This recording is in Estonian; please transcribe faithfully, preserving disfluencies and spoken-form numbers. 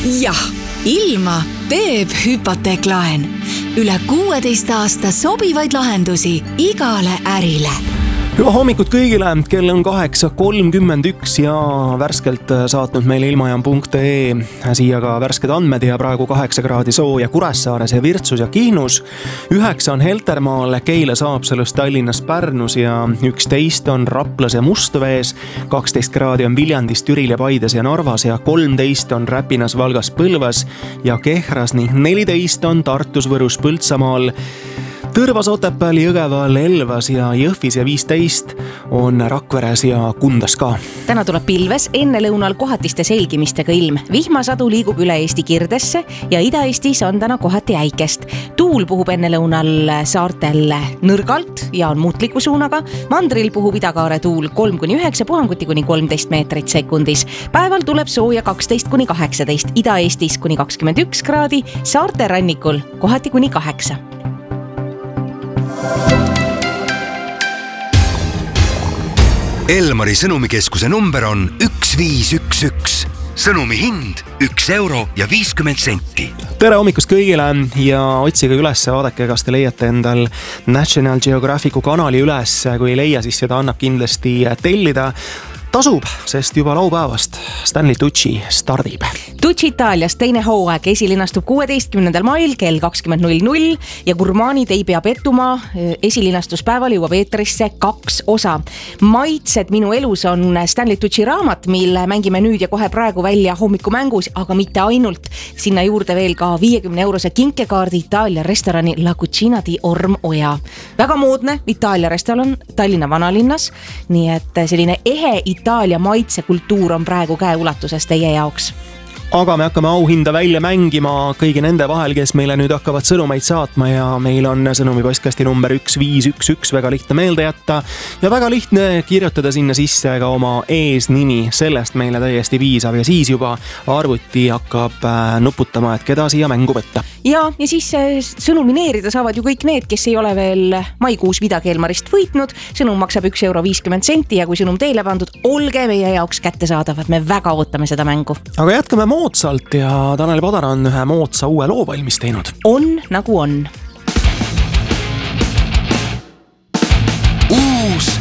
jah, ilma teeb hüpoteeklaen. Üle kuueteist aasta sobivaid lahendusi igale ärile. Hüva hommikut kõigile, kell on kaheksa kolmkümmend üks ja värskelt saatnud meile ilmajaam punkt ee siia ka värsked andmed ja praegu kaheksa kraadi sooja Kuressaares ja Virtsus ja Kihnus. üheksa on Heltermaal, Keilas, Haapsalus, Tallinnas, Pärnus ja üksteist on Raplas ja Mustvees. kaksteist kraadi on Viljandis, Türil ja Paides ja Narvas ja kolmteist on Räpinas, Valgas, Põlvas ja Kehras ning neliteist on Tartus, Võrus, Põltsamaal, Tõrvas, Otepääl, Jõgeval, Elvas ja Jõhvis ja viisteist on Rakveres ja Kundas ka. Täna tuleb pilves, enne lõunal kohatiste selgimistega ilm. Vihmasadu liigub üle Eesti Kirdesse ja Ida-Eestis on täna kohati äikest. Tuul puhub enne lõunal saartel nõrgalt ja on muutliku suunaga. Mandril puhub idakaare tuul kolm kuni üheksa, puhanguti kuni kolmteist meetrit sekundis. Päeval tuleb sooja kaksteist kuni kaheksateist, Ida-Eestis kuni kakskümmend üks kraadi, saarte rannikul kohati kuni kaheksa. Elmari sõnumikeskuse number on üks viis üks üks. Sõnumi hind üks euro ja viiskümmend senti. Tere hommikust kõigile ja otsige üles, vaadake, kas te leiate endal National Geographicu kanali üles. Kui ei leia, siis seda annab kindlasti tellida. Tasub, sest juba laupäevast Stanley Tucci stardib. Tucci Itaalias teine hooaeg esilinastub kuueteistkümnendal mail kell kakskümmend null null ja gurmaanid ei pea pettuma. Esilinastuspäeval jõuab eetrisse kaks osa. Maitsed minu elus on Stanley Tucci raamat, mille mängime nüüd ja kohe praegu välja hommikumängus, aga mitte ainult. Sinna juurde veel ka viiekümne eurose kinkekaardi Itaalia restorani La Cucina di Orm-Oja. Väga moodne Itaalia restoran Tallinna vanalinnas, nii et selline ehe Itaalia maitsekultuur on praegu käeulatuses teie jaoks. Aga me hakkame auhinda välja mängima kõigi nende vahel, kes meile nüüd hakkavad sõnumeid saatma ja meil on sõnumi postkasti number üks viis üks üks, väga lihtne meelde jätta ja väga lihtne kirjutada sinna sisse ka oma eesnimi, sellest meile täiesti piisav ja siis juba arvuti hakkab nuputama, et keda siia mängu võtta. Ja, ja siis sõnumineerida saavad ju kõik need, kes ei ole veel maikuus midagi Elmarist võitnud. Sõnum maksab üks euro viiskümmend senti ja kui sõnum teile pandud, olge meie jaoks kätte saadavad, me väga ootame seda mängu. Aga jätkame moodsalt ja Tanel Padar on ühe moodsa uue loo valmis teinud. On nagu on. Uus